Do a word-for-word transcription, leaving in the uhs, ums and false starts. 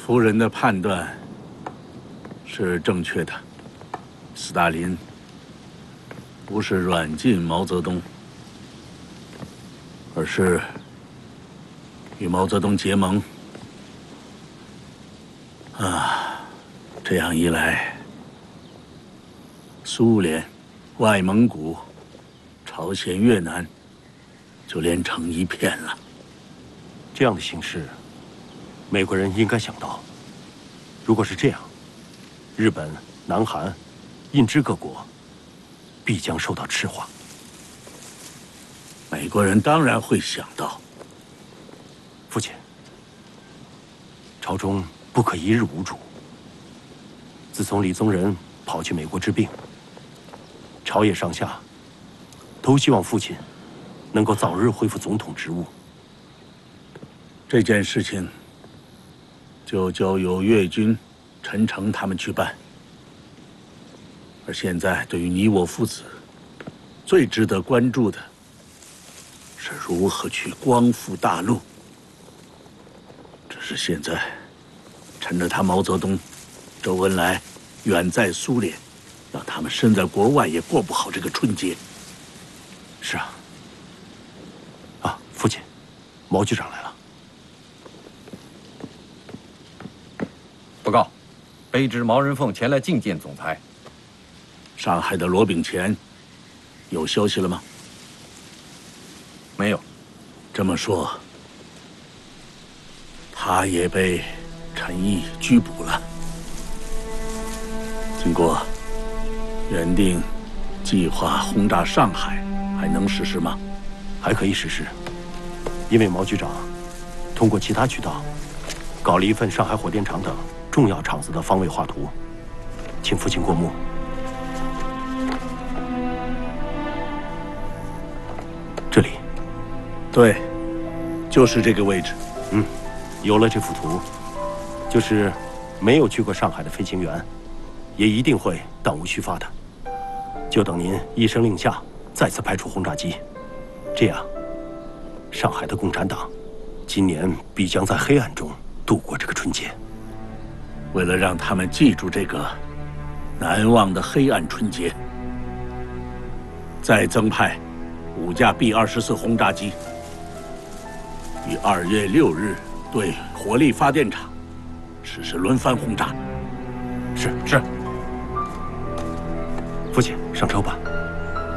夫人的判断是正确的。斯大林不是软禁毛泽东，而是与毛泽东结盟。啊，这样一来，苏联、外蒙古、朝鲜、越南就连成一片了。 这样的形势，美国人应该想到，如果是这样，日本、南韩、印支各国必将受到赤化。 美国人当然会想到， 父亲，朝中不可一日无主。自从李宗仁跑去美国治病，朝野上下都希望父亲能够早日恢复总统职务。 这件事情就交由岳军、陈诚他们去办。而现在，对于你我父子，最值得关注的是如何去光复大陆。只是现在，趁着他毛泽东、周恩来远在苏联，让他们身在国外也过不好这个春节。 是啊。啊，父亲，毛局长来了。 报告，卑职毛人凤前来觐见总裁。 上海的罗炳乾有消息了吗？ 没有。 这么说，他也被陈毅拘捕了。经过原定计划轰炸上海，还能实施吗？ 还可以实施，因为毛局长通过其他渠道搞了一份上海火电厂等重要厂子的方位画图，请父亲过目。这里， 对，就是这个位置。 嗯，有了这幅图，就是没有去过上海的飞行员，也一定会弹无虚发的。就等您一声令下，再次派出轰炸机，这样，上海的共产党今年必将在黑暗中度过这个春节。 为了让他们记住这个难忘的黑暗春节，再增派五架 B 二十四轰炸机，于二月六日对火力发电厂实施轮番轰炸。 是是。父亲，上车吧。